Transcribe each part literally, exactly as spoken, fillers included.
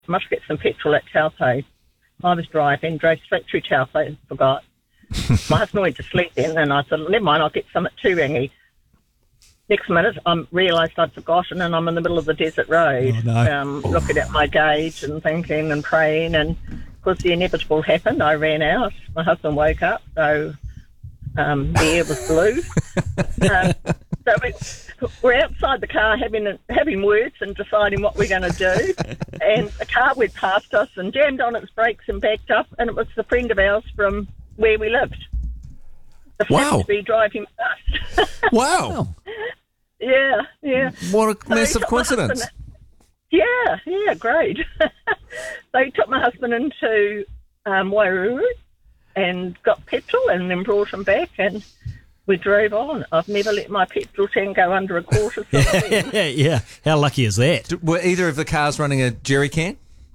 must get some petrol at Taupo. I was driving, drove straight through Taupo, forgot. My husband went to sleep then, and I said, never mind, I'll get some at Turangi. Next minute, I realised I'd forgotten, and I'm in the middle of the desert road, oh, no. um, looking at my gauge and thinking and praying, and because the inevitable happened, I ran out. My husband woke up, so um, the air was blue. um, so we, we're outside the car having having words and deciding what we're going to do, and the car went past us and jammed on its brakes and backed up, and it was a friend of ours from where we lived. The Wow. to be driving past. Wow. Yeah, yeah. What a So massive he took my coincidence. husband- Yeah, yeah, great. So he took my husband into um, Wairuru and got petrol and then brought him back, and we drove on. I've never let my petrol tank go under a quarter. So yeah, yeah. How lucky is that? D- Were either of the cars running a jerry can?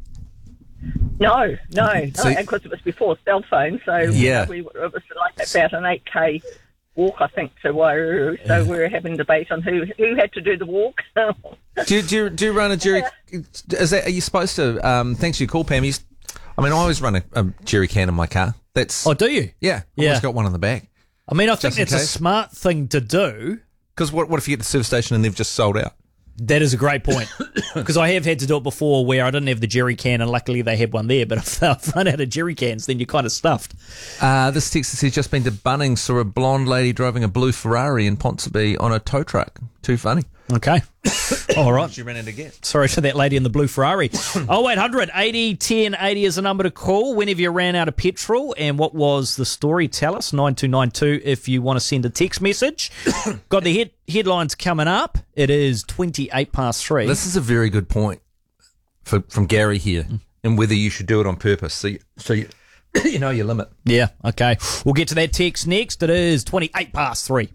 No, no, no, So- because it was before cell phone, so Yeah. we, it was like about an eight K walk, I think, to Wairuru, so we were having a debate on who who had to do the walk. Do you, do you, do you run a jerry? Is that, are you supposed to? Um, thanks for your call, Pam. You, s- I mean, I always run a, a jerry can in my car. That's Oh, do you? yeah. I've Yeah. always got one on the back. I mean, I think Just in that's a case. smart thing to do. Because what what if you get to the service station and they've just sold out? That is a great point. Because I have had to do it before where I didn't have the jerry can, and luckily they had one there. But if I've run out of jerry cans, then you're kind of stuffed. Uh, this text says just been to Bunnings, saw a blonde lady driving a blue Ferrari in Ponsonby on a tow truck. Too funny. Okay. All right. She ran in to get. Sorry to that lady in the blue Ferrari. oh eight hundred eighty ten eighty is the number to call whenever you ran out of petrol. And what was the story? Tell us. nine two nine two if you want to send a text message. Got the head, headlines coming up. It is twenty-eight past three. This is a very good point for, from Gary here, and whether you should do it on purpose. So you, so you, you know your limit. Yeah, okay. We'll get to that text next. It is twenty-eight past three.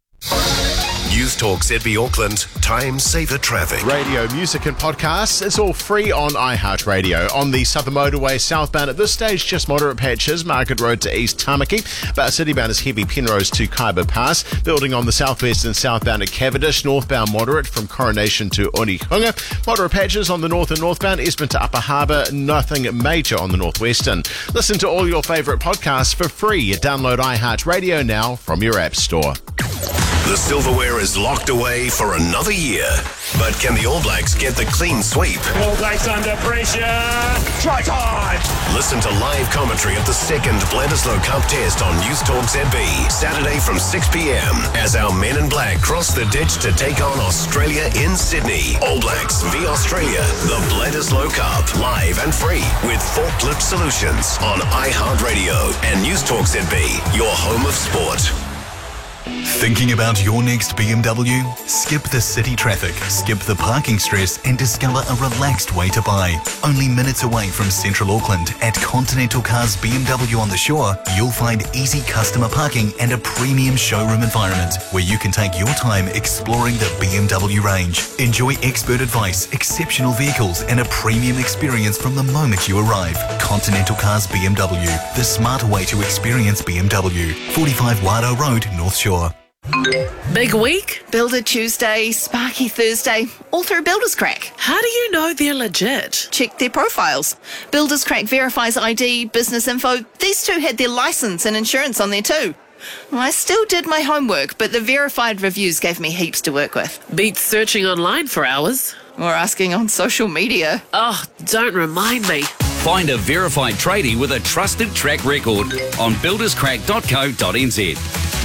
News Talk Z B Auckland, time saver traffic. Radio, music and podcasts, it's all free on iHeartRadio. On the Southern Motorway southbound at this stage, just moderate patches, Market Road to East Tamaki, but citybound is heavy, Penrose to Kaiba Pass. Building on the southwest and southbound at Cavendish, northbound moderate from Coronation to Onehunga. Moderate patches on the north and northbound, Esmond to Upper Harbour, nothing major on the northwestern. Listen to all your favourite podcasts for free. Download iHeartRadio now from your app store. The silverware is locked away for another year. But can the All Blacks get the clean sweep? All Blacks under pressure. Try time. Listen to live commentary of the second Bledisloe Cup test on News Talk Z B, Saturday from six p.m. as our men in black cross the ditch to take on Australia in Sydney. All Blacks v Australia, the Bledisloe Cup, live and free with Forklift Solutions on iHeartRadio and News Talk Z B, your home of sport. Thinking about your next B M W? Skip the city traffic, skip the parking stress, and discover a relaxed way to buy. Only minutes away from Central Auckland at Continental Cars B M W on the Shore, you'll find easy customer parking and a premium showroom environment where you can take your time exploring the B M W range. Enjoy expert advice, exceptional vehicles, and a premium experience from the moment you arrive. Continental Cars B M W, the smarter way to experience B M W. forty-five Wado Road, North Shore. Big week? Builder Tuesday, Sparky Thursday, all through Builders Crack. How do you know they're legit? Check their profiles. Builders Crack verifies I D, business info. These two had their license and insurance on there too. I still did my homework, but the verified reviews gave me heaps to work with. Beats searching online for hours. Or asking on social media. Oh, don't remind me. Find a verified tradie with a trusted track record on builders crack dot co dot n z.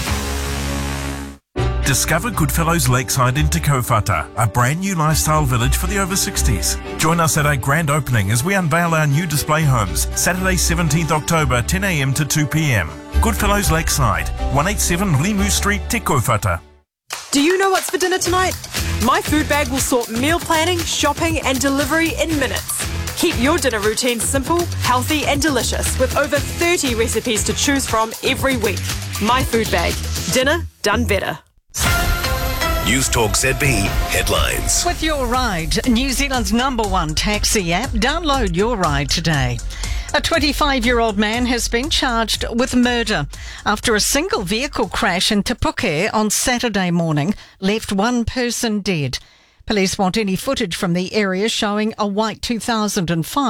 Discover Goodfellows Lakeside in Te Kaupata, a brand new lifestyle village for the over sixties. Join us at our grand opening as we unveil our new display homes, Saturday seventeenth October, ten a.m. to two p.m. Goodfellows Lakeside, one eighty-seven Limu Street, Te Kaupata. Do you know what's for dinner tonight? My food bag will sort meal planning, shopping and delivery in minutes. Keep your dinner routine simple, healthy and delicious with over thirty recipes to choose from every week. My food bag. Dinner done better. News Talk Z B headlines. With Your Ride, New Zealand's number one taxi app, download Your Ride today. A twenty-five-year-old man has been charged with murder after a single vehicle crash in Te Puke on Saturday morning left one person dead. Police want any footage from the area showing a white two thousand five